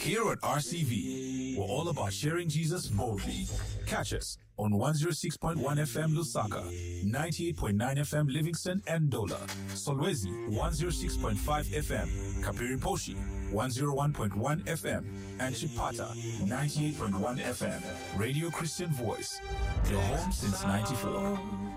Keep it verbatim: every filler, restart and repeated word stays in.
Here at R C V, we're all about sharing Jesus boldly. Catch us on one oh six point one F M Lusaka, ninety-eight point nine F M Livingston and Dola, Solwezi one oh six point five F M, Kapiriposhi one oh one point one F M, and Chipata ninety-eight point one F M. Radio Christian Voice, your home since ninety-four.